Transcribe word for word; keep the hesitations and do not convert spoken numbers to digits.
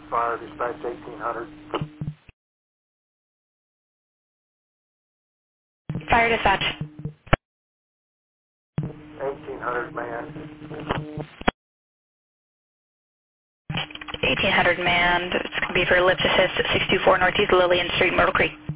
Fire dispatch eighteen hundred. Fire dispatch. eighteen hundred manned. eighteen hundred manned. It's going to be for ellipsis six two four Northeast Lillian Street, Myrtle Creek.